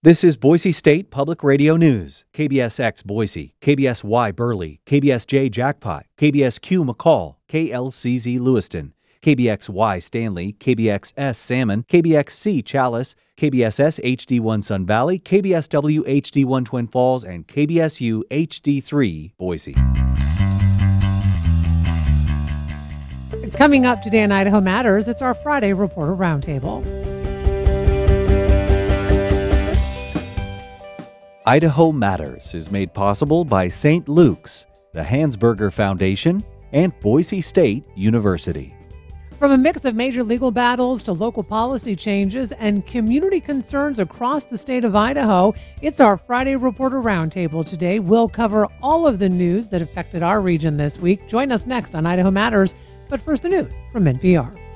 This is Boise State Public Radio News. KBSX Boise, KBSY Burley, KBSJ Jackpot, KBSQ McCall, KLCZ Lewiston, KBXY Stanley, KBXS Salmon, KBXC Chalice, KBSS HD1 Sun Valley, KBSW HD1 Twin Falls, and KBSU HD3 Boise. Coming up today on Idaho Matters, it's our Friday Reporter Roundtable. Idaho Matters is made possible by St. Luke's, the Hansberger Foundation, and Boise State University. From a mix of major legal battles to local policy changes and community concerns across the state of Idaho, it's our Friday Reporter Roundtable today. We'll cover all of the news that affected our region this week. Join us next on Idaho Matters, but first the news from NPR.